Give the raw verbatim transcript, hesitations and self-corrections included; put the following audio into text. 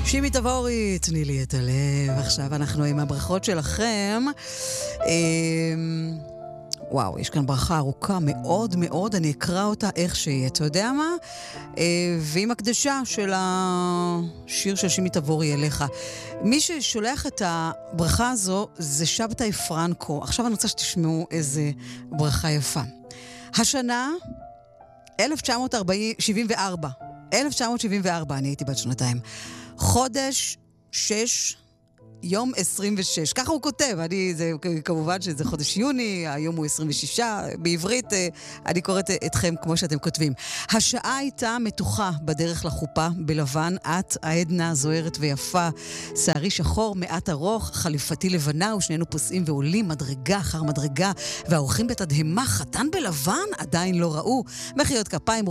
שימי תבורי, תני לי את הלב. עכשיו אנחנו עם הברכות שלכם. וואו, יש כאן ברכה ארוכה מאוד מאוד, אני אקרא אותה איך שהיא, אתה יודע מה? ועם הקדשה של השיר של שימי תבורי אליך. מי ששולח את הברכה הזו זה שבתאי פרנקו. עכשיו אני רוצה שתשמעו איזה ברכה יפה. השנה אלף תשע מאות שבעים וארבע, אלף תשע מאות שבעים וארבע, אני הייתי בת שנתיים. חודש שש, יום עשרים ושש. ככה הוא כותב. אני, זה, כמובן שזה חודש יוני, היום הוא עשרים ושש. בעברית, אני קוראת אתכם כמו שאתם כותבים. השעה הייתה מתוחה בדרך לחופה, בלבן, את העדנה זוהרת ויפה, שערי שחור, מעט ארוך, חליפתי לבנה, ושנינו פוסעים ועולים מדרגה אחר מדרגה, והאורחים בתדהמה, חתן בלבן עדיין לא ראו. מחיאות כפיים